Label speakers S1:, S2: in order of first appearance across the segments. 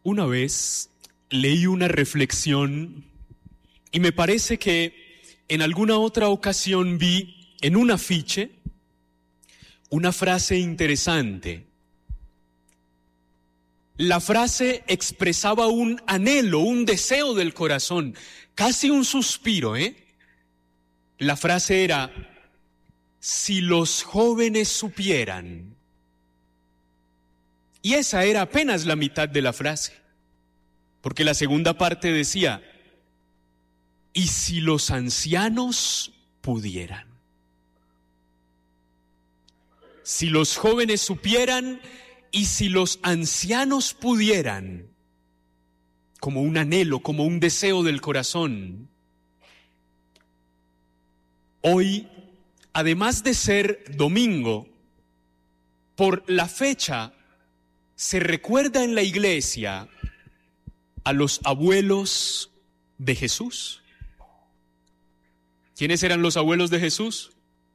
S1: Una vez leí una reflexión y me parece que en alguna otra ocasión vi en un afiche una frase interesante. La frase expresaba un anhelo, un deseo del corazón, casi un suspiro, La frase era: si los jóvenes supieran. Y esa era apenas la mitad de la frase, porque la segunda parte decía: y si los ancianos pudieran. Si los jóvenes supieran y si los ancianos pudieran, como un anhelo, como un deseo del corazón. Hoy, además de ser domingo, por la fecha se recuerda en la iglesia a los abuelos de Jesús. ¿Quiénes eran los abuelos de Jesús?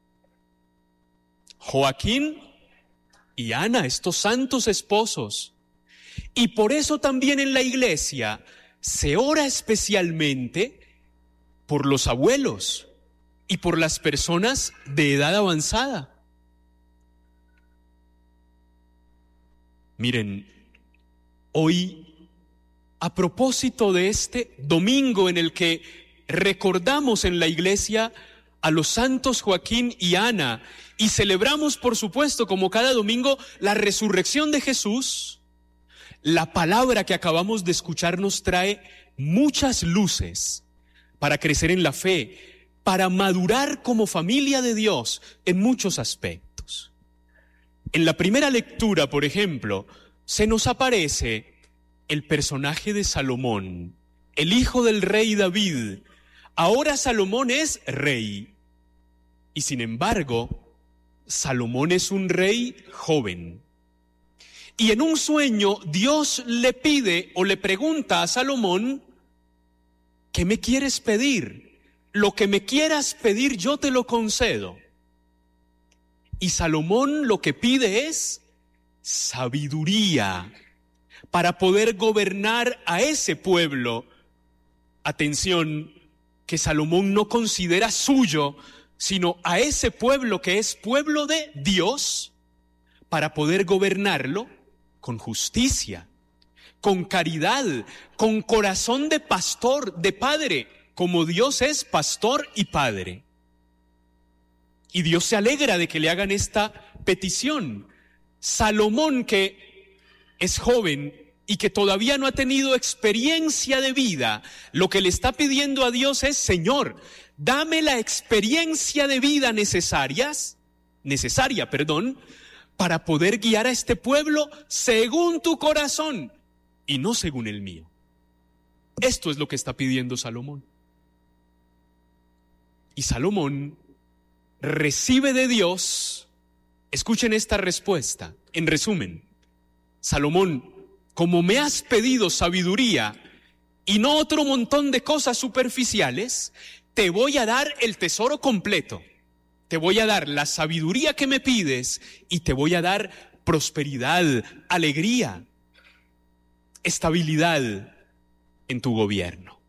S1: Joaquín y Ana, estos santos esposos. Y por eso también en la iglesia se ora especialmente por los abuelos y por las personas de edad avanzada. Miren, hoy, a propósito de este domingo en el que recordamos en la iglesia a los santos Joaquín y Ana y celebramos, por supuesto, como cada domingo, la resurrección de Jesús, la palabra que acabamos de escuchar nos trae muchas luces para crecer en la fe, para madurar como familia de Dios en muchos aspectos. En la primera lectura, por ejemplo, se nos aparece el personaje de Salomón, el hijo del rey David. Ahora Salomón es rey, y sin embargo, Salomón es un rey joven. Y en un sueño, Dios le pide o le pregunta a Salomón: ¿qué me quieres pedir? Lo que me quieras pedir, yo te lo concedo. Y Salomón lo que pide es sabiduría para poder gobernar a ese pueblo. Atención, que Salomón no considera suyo, sino a ese pueblo que es pueblo de Dios, para poder gobernarlo con justicia, con caridad, con corazón de pastor, de padre, como Dios es pastor y padre. Y Dios se alegra de que le hagan esta petición. Salomón, que es joven y que todavía no ha tenido experiencia de vida, lo que le está pidiendo a Dios es: Señor, dame la experiencia de vida necesaria, para poder guiar a este pueblo según tu corazón y no según el mío. Esto es lo que está pidiendo Salomón. Y Salomón recibe de Dios, escuchen esta respuesta, en resumen: Salomón, como me has pedido sabiduría y no otro montón de cosas superficiales, te voy a dar el tesoro completo. Te voy a dar la sabiduría que me pides y te voy a dar prosperidad, alegría, estabilidad en tu gobierno.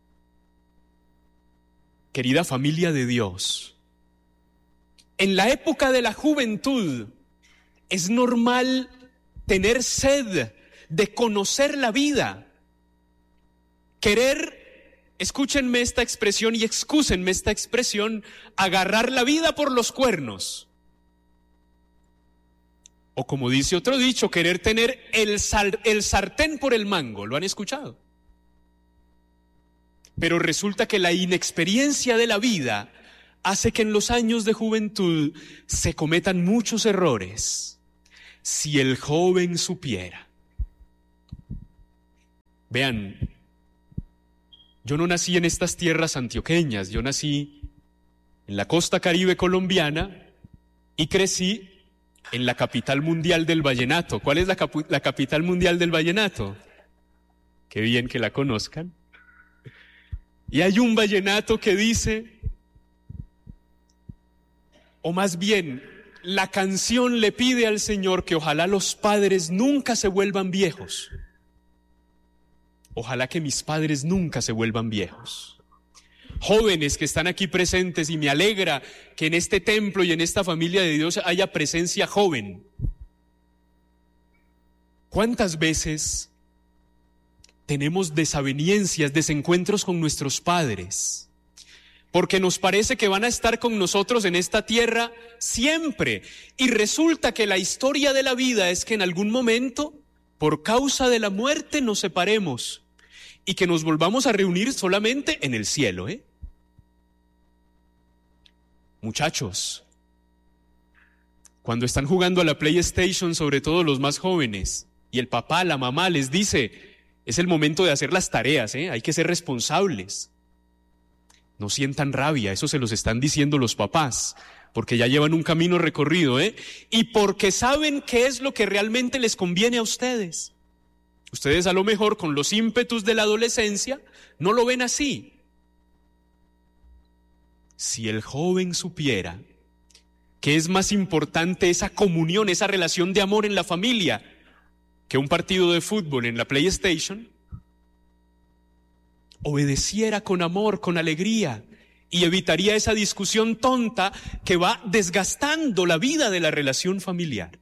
S1: Querida familia de Dios, en la época de la juventud es normal tener sed de conocer la vida, querer, escúchenme esta expresión y excúsenme esta expresión, agarrar la vida por los cuernos. O como dice otro dicho, querer tener el sartén por el mango. ¿Lo han escuchado? Pero resulta que la inexperiencia de la vida hace que en los años de juventud se cometan muchos errores. Si el joven supiera. Vean, yo no nací en estas tierras antioqueñas, yo nací en la costa caribe colombiana y crecí en la capital mundial del vallenato. ¿Cuál es la capital mundial del vallenato? Qué bien que la conozcan. Y hay un vallenato que dice, o más bien, la canción le pide al Señor que ojalá los padres nunca se vuelvan viejos. ojalá que mis padres nunca se vuelvan viejos. Jóvenes que están aquí presentes, y me alegra que en este templo y en esta familia de Dios haya presencia joven. ¿Cuántas veces tenemos desavenencias, desencuentros con nuestros padres? Porque nos parece que van a estar con nosotros en esta tierra siempre. Y resulta que la historia de la vida es que en algún momento, por causa de la muerte, nos separemos y que nos volvamos a reunir solamente en el cielo, Muchachos, cuando están jugando a la PlayStation, sobre todo los más jóvenes, y el papá, la mamá les dice, es el momento de hacer las tareas, hay que ser responsables. No sientan rabia, eso se los están diciendo los papás, porque ya llevan un camino recorrido, y porque saben qué es lo que realmente les conviene a ustedes. Ustedes a lo mejor con los ímpetus de la adolescencia no lo ven así. Si el joven supiera que es más importante esa comunión, esa relación de amor en la familia, que un partido de fútbol en la PlayStation, obedeciera con amor, con alegría, y evitaría esa discusión tonta que va desgastando la vida de la relación familiar.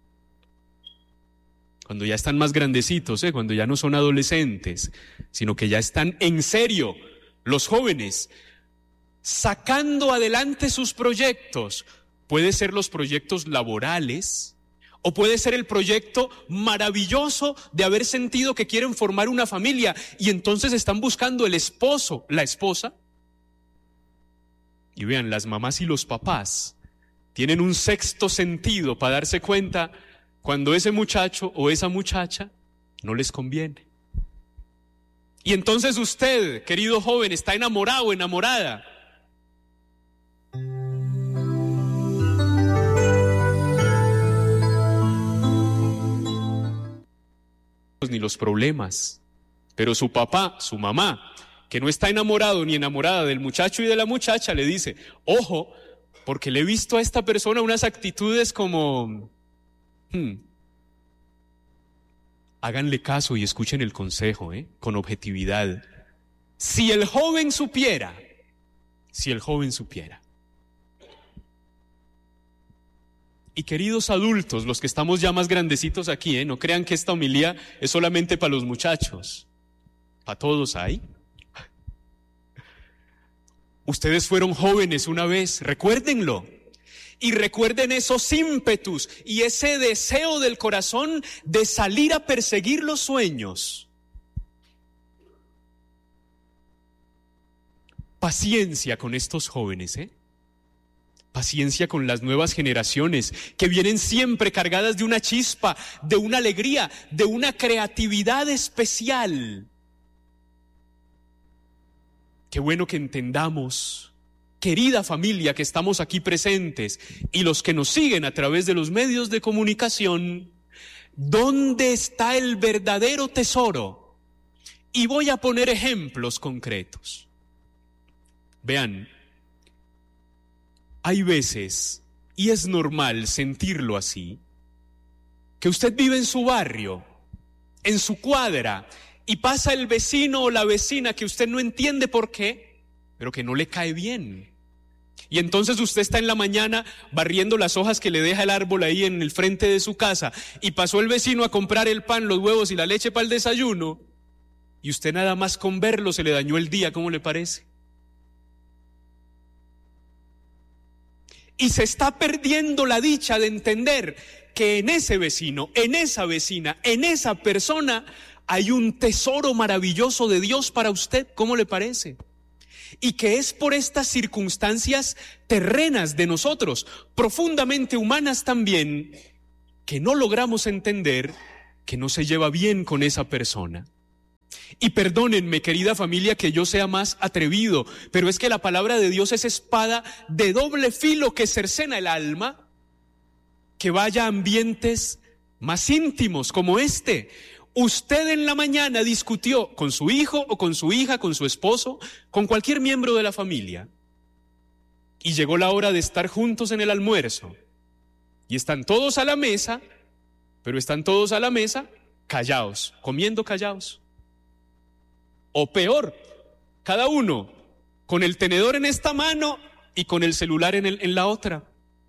S1: Cuando ya están más grandecitos, cuando ya no son adolescentes, sino que ya están en serio, los jóvenes, sacando adelante sus proyectos. Puede ser los proyectos laborales, o puede ser el proyecto maravilloso de haber sentido que quieren formar una familia y entonces están buscando el esposo, la esposa. Y vean, las mamás y los papás tienen un sexto sentido para darse cuenta cuando ese muchacho o esa muchacha no les conviene. Y entonces usted, querido joven, está enamorado o enamorada. Ni los problemas, pero su papá, su mamá, que no está enamorado ni enamorada del muchacho y de la muchacha, le dice, ojo, porque le he visto a esta persona unas actitudes como, háganle caso y escuchen el consejo, con objetividad. Si el joven supiera. Y queridos adultos, los que estamos ya más grandecitos aquí, no crean que esta homilía es solamente para los muchachos. Para todos hay. Ustedes fueron jóvenes una vez, recuérdenlo. Y recuerden esos ímpetus y ese deseo del corazón de salir a perseguir los sueños. Paciencia con estos jóvenes, Paciencia con las nuevas generaciones que vienen siempre cargadas de una chispa, de una alegría, de una creatividad especial. Qué bueno que entendamos, querida familia que estamos aquí presentes y los que nos siguen a través de los medios de comunicación, ¿dónde está el verdadero tesoro? Y voy a poner ejemplos concretos. Vean, hay veces, y es normal sentirlo así, que usted vive en su barrio, en su cuadra, y pasa el vecino o la vecina que usted no entiende por qué, pero que no le cae bien. Y entonces usted está en la mañana barriendo las hojas que le deja el árbol ahí en el frente de su casa, y pasó el vecino a comprar el pan, los huevos y la leche para el desayuno, y usted nada más con verlo se le dañó el día, ¿cómo le parece? Y se está perdiendo la dicha de entender que en ese vecino, en esa vecina, en esa persona hay un tesoro maravilloso de Dios para usted, ¿cómo le parece? Y que es por estas circunstancias terrenas de nosotros, profundamente humanas también, que no logramos entender que no se lleva bien con esa persona. Y perdónenme, querida familia, que yo sea más atrevido, pero es que la palabra de Dios es espada de doble filo que cercena el alma, que vaya a ambientes más íntimos como este. Usted en la mañana discutió con su hijo o con su hija, con su esposo, con cualquier miembro de la familia, y llegó la hora de estar juntos en el almuerzo, y están todos a la mesa, pero están todos a la mesa callados, comiendo callados. O peor, cada uno con el tenedor en esta mano y con el celular en la otra.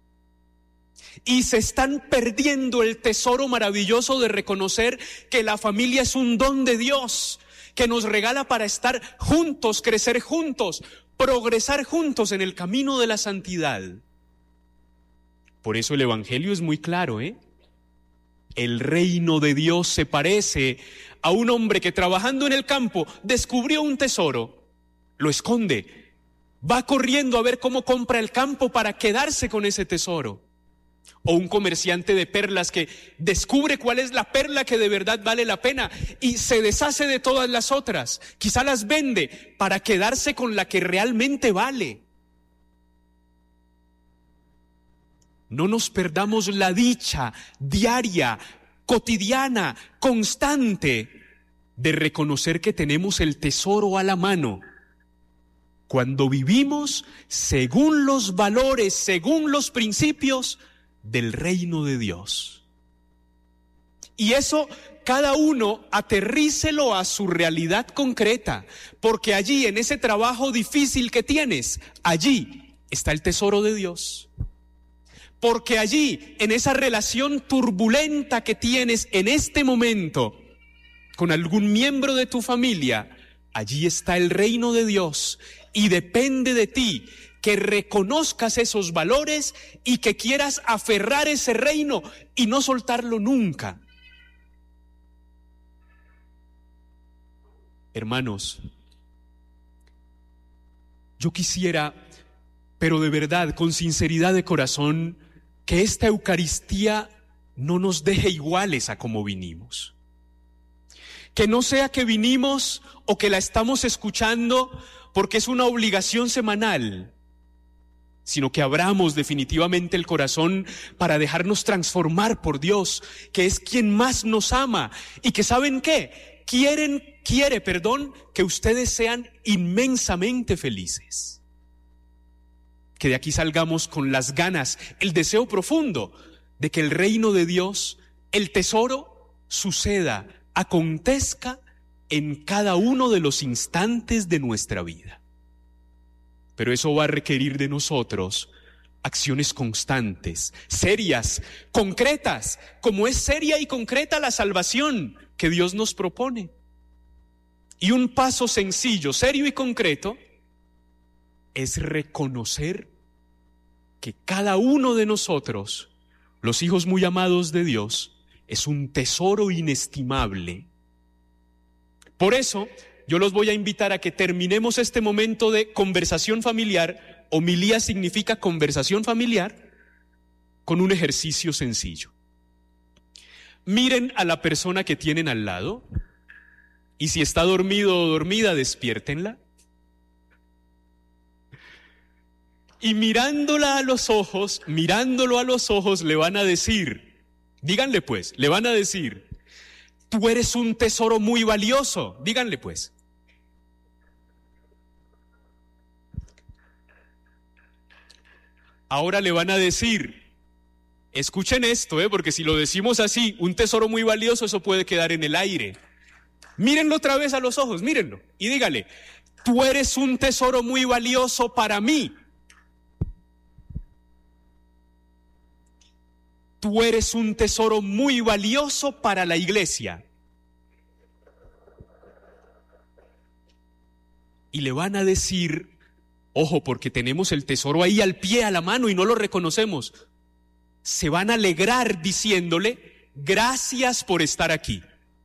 S1: Y se están perdiendo el tesoro maravilloso de reconocer que la familia es un don de Dios, que nos regala para estar juntos, crecer juntos, progresar juntos en el camino de la santidad. Por eso el Evangelio es muy claro, El reino de Dios se parece a un hombre que trabajando en el campo descubrió un tesoro, lo esconde, va corriendo a ver cómo compra el campo para quedarse con ese tesoro. O un comerciante de perlas que descubre cuál es la perla que de verdad vale la pena y se deshace de todas las otras. Quizá las vende para quedarse con la que realmente vale. No nos perdamos la dicha diaria, cotidiana, constante de reconocer que tenemos el tesoro a la mano. Cuando vivimos según los valores, según los principios del reino de Dios. Y eso cada uno aterrícelo a su realidad concreta, porque allí en ese trabajo difícil que tienes, allí está el tesoro de Dios. Porque allí en esa relación turbulenta que tienes en este momento con algún miembro de tu familia, allí está el reino de Dios y depende de ti que reconozcas esos valores y que quieras aferrar ese reino y no soltarlo nunca. Hermanos, yo quisiera, pero de verdad, con sinceridad de corazón, que esta Eucaristía no nos deje iguales a como vinimos. Que no sea que vinimos o que la estamos escuchando porque es una obligación semanal, sino que abramos definitivamente el corazón para dejarnos transformar por Dios, que es quien más nos ama y que ¿saben qué? Quiere, que ustedes sean inmensamente felices. Que de aquí salgamos con las ganas, el deseo profundo de que el reino de Dios, el tesoro, suceda, acontezca en cada uno de los instantes de nuestra vida. Pero eso va a requerir de nosotros acciones constantes, serias, concretas, como es seria y concreta la salvación que Dios nos propone. Y un paso sencillo, serio y concreto es reconocer que cada uno de nosotros, los hijos muy amados de Dios, es un tesoro inestimable. Por eso, yo los voy a invitar a que terminemos este momento de conversación familiar. Homilía significa conversación familiar, con un ejercicio sencillo. Miren a la persona que tienen al lado y si está dormido o dormida, despiértenla. Y mirándolo a los ojos, le van a decir, díganle pues, le van a decir: tú eres un tesoro muy valioso. Díganle pues. Ahora le van a decir, escuchen esto, porque si lo decimos así, un tesoro muy valioso, eso puede quedar en el aire. Mírenlo otra vez a los ojos, mírenlo, y dígale: tú eres un tesoro muy valioso para mí. Tú eres un tesoro muy valioso para la iglesia. Y le van a decir, ojo, porque tenemos el tesoro ahí al pie, a la mano y no lo reconocemos. Se van a alegrar diciéndole: gracias por estar aquí.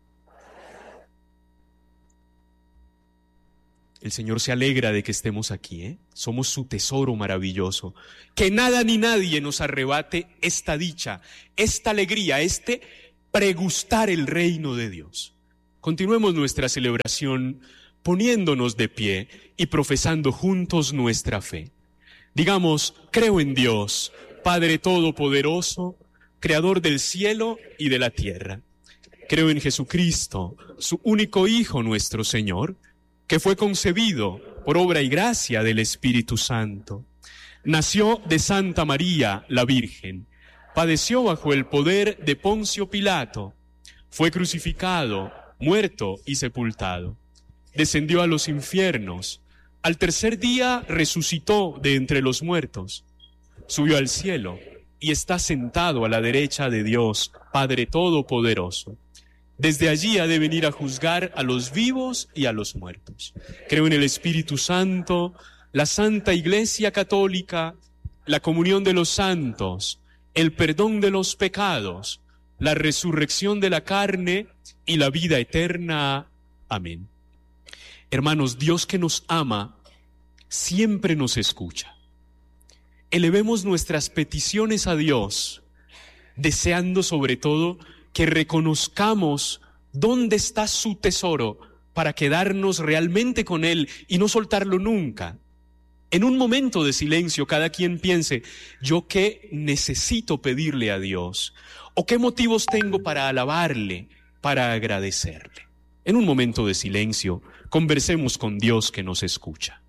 S1: El Señor se alegra de que estemos aquí, Somos su tesoro maravilloso. Que nada ni nadie nos arrebate esta dicha, esta alegría, este pregustar el reino de Dios. Continuemos nuestra celebración poniéndonos de pie y profesando juntos nuestra fe. Digamos: creo en Dios, Padre Todopoderoso, Creador del cielo y de la tierra. Creo en Jesucristo, su único Hijo, nuestro Señor, que fue concebido por obra y gracia del Espíritu Santo. Nació de Santa María, la Virgen, padeció bajo el poder de Poncio Pilato, fue crucificado, muerto y sepultado. descendió a los infiernos, al tercer día resucitó de entre los muertos, subió al cielo y está sentado a la derecha de Dios, Padre Todopoderoso. Desde allí ha de venir a juzgar a los vivos y a los muertos. Creo en el Espíritu Santo, la Santa Iglesia Católica, la comunión de los santos, el perdón de los pecados, la resurrección de la carne y la vida eterna. Amén. Hermanos, Dios que nos ama siempre nos escucha. Elevemos nuestras peticiones a Dios, deseando sobre todo que reconozcamos dónde está su tesoro para quedarnos realmente con Él y no soltarlo nunca. En un momento de silencio, cada quien piense, ¿yo qué necesito pedirle a Dios? ¿O qué motivos tengo para alabarle, para agradecerle? En un momento de silencio, conversemos con Dios que nos escucha.